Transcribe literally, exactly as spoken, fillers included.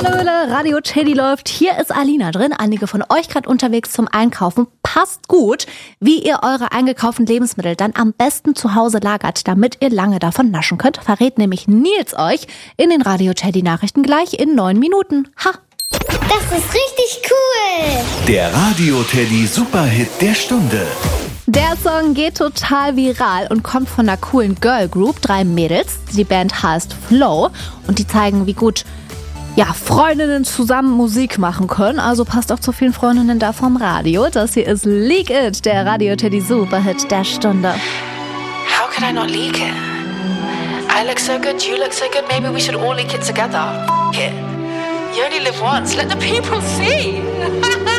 Hallöle, Radio Teddy läuft. Hier ist Alina drin. Einige von euch gerade unterwegs zum Einkaufen. Passt gut, wie ihr eure eingekauften Lebensmittel dann am besten zu Hause lagert, damit ihr lange davon naschen könnt. Verrät nämlich Nils euch in den Radio Teddy Nachrichten gleich in neun Minuten. Ha! Das ist richtig cool! Der Radio Teddy Superhit der Stunde. Der Song geht total viral und kommt von einer coolen Girl Group, drei Mädels. Die Band heißt Flow und die zeigen, wie gut ja, Freundinnen zusammen Musik machen können. Also passt auch zu vielen Freundinnen da vom Radio. Das hier ist Leak It, der Radio Teddy Superhit der Stunde. How could I not leak it? I look so good, you look so good, maybe we should all leak it together. F- it. You only live once, let the people see.